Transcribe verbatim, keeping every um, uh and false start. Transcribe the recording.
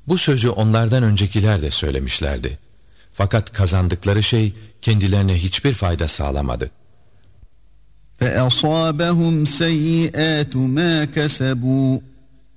Bu sözü onlardan öncekiler de söylemişlerdi. Fakat kazandıkları şey kendilerine hiçbir fayda sağlamadı. فَأَصَابَهُمْ سَيِّئَاتُ مَا كَسَبُوا